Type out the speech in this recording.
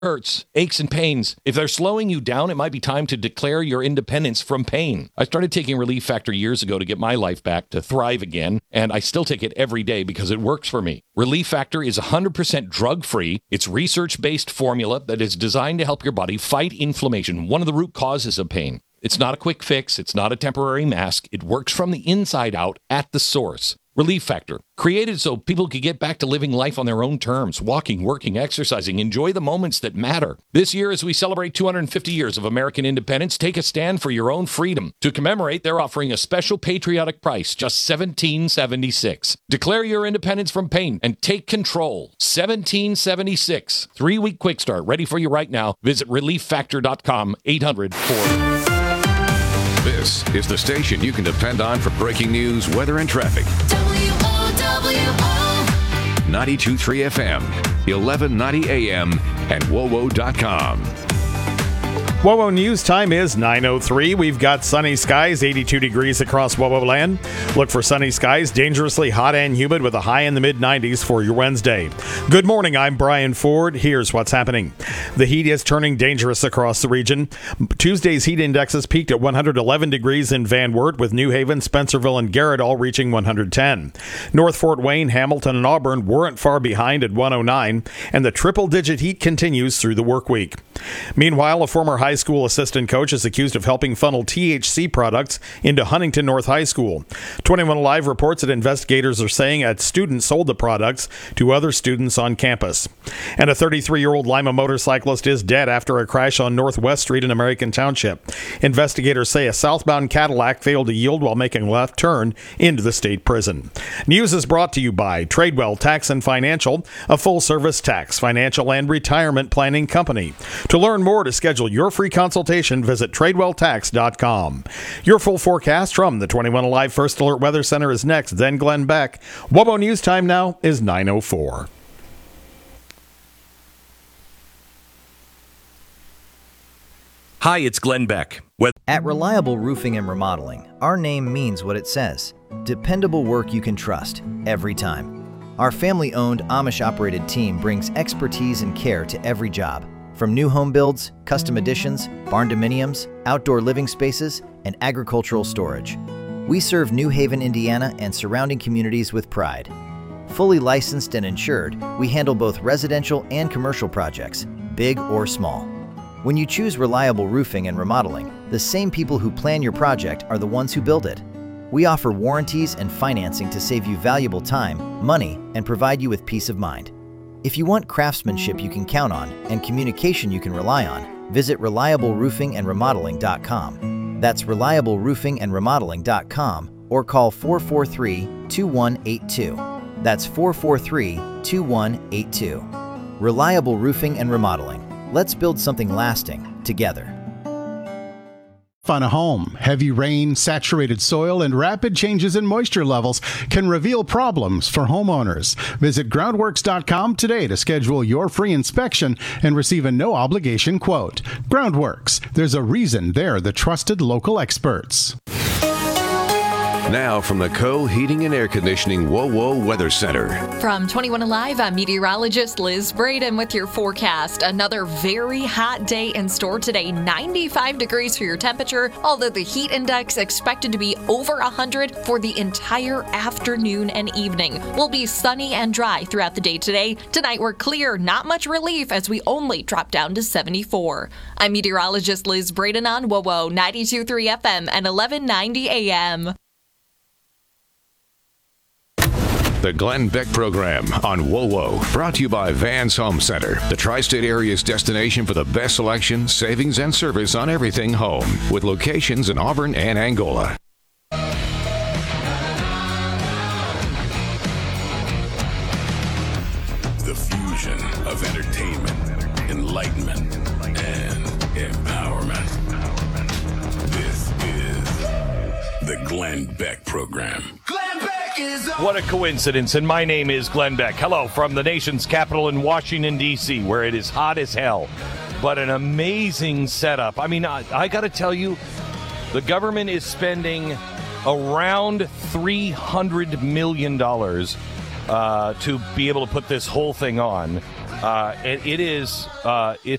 hurts, aches, and pains. If they're slowing you down, it might be time to declare your independence from pain. I started taking Relief Factor years ago to get my life back, to thrive again, and I still take it every day because it works for me. Relief Factor is 100% drug-free. It's research-based formula that is designed to help your body fight inflammation, one of the root causes of pain. It's not a quick fix. It's not a temporary mask. It works from the inside out at the source. Relief Factor, created so people could get back to living life on their own terms, walking, working, exercising, enjoy the moments that matter. This year, as we celebrate 250 years of American independence, take a stand for your own freedom. To commemorate, they're offering a special patriotic price, just $17.76. Declare your independence from pain and take control. $17.76. 3-week quick start, ready for you right now. Visit ReliefFactor.com, 800-4. This is the station you can depend on for breaking news, weather, and traffic. WOWO 92.3 FM, 1190 AM, and WOWO.com. WOWO News time is 9:03. We've got sunny skies, 82 degrees across WOWO land. Look for sunny skies, dangerously hot and humid with a high in the mid-90s for your Wednesday. Good morning, I'm Brian Ford. Here's what's happening. The heat is turning dangerous across the region. Tuesday's heat indexes peaked at 111 degrees in Van Wert, with New Haven, Spencerville, and Garrett all reaching 110. North Fort Wayne, Hamilton, and Auburn weren't far behind at 109, and the triple-digit heat continues through the work week. Meanwhile, a former high school assistant coach is accused of helping funnel THC products into Huntington North High School. 21 Alive reports that investigators are saying a student sold the products to other students on campus. And a 33-year-old Lima motorcyclist is dead after a crash on Northwest Street in American Township. Investigators say a southbound Cadillac failed to yield while making a left turn into the state prison. News is brought to you by Tradewell Tax and Financial, a full-service tax, financial, and retirement planning company. To learn more, to schedule your free consultation, visit TradewellTax.com. Your full forecast from the 21 Alive First Alert Weather Center is next, then Glenn Beck. WOWO News time now is 9:04. Hi, it's Glenn Beck. At Reliable Roofing and Remodeling, our name means what it says. Dependable work you can trust, every time. Our family-owned, Amish-operated team brings expertise and care to every job. From new home builds, custom additions, barn-dominiums, outdoor living spaces, and agricultural storage. We serve New Haven, Indiana, and surrounding communities with pride. Fully licensed and insured, we handle both residential and commercial projects, big or small. When you choose Reliable Roofing and Remodeling, the same people who plan your project are the ones who build it. We offer warranties and financing to save you valuable time, money, and provide you with peace of mind. If you want craftsmanship you can count on and communication you can rely on, visit ReliableRoofingAndRemodeling.com. That's ReliableRoofingAndRemodeling.com, or call 443-2182. That's 443-2182. Reliable Roofing and Remodeling. Let's build something lasting together. On a home, heavy rain, saturated soil, and rapid changes in moisture levels can reveal problems for homeowners. Visit Groundworks.com today to schedule your free inspection and receive a no-obligation quote. Groundworks, there's a reason they're the trusted local experts. Now from the Co-Heating and Air Conditioning WOWO Weather Center. From 21 Alive, I'm meteorologist Liz Braden with your forecast. Another very hot day in store today. 95 degrees for your temperature, although the heat index expected to be over 100 for the entire afternoon and evening. We'll be sunny and dry throughout the day today. Tonight we're clear, not much relief as we only drop down to 74. I'm meteorologist Liz Braden on WOWO 92.3 FM and 1190 AM. The Glenn Beck Program on WOWO, brought to you by Vans Home Center, the tri-state area's destination for the best selection, savings, and service on everything home, with locations in Auburn and Angola. The fusion of entertainment, enlightenment, and empowerment. This is the Glenn Beck Program. What a coincidence, and my name is Glenn Beck. Hello from the nation's capital in Washington, D.C., where it is hot as hell, but an amazing setup. I mean, I got to tell you, the government is spending around $300 million to be able to put this whole thing on. And it's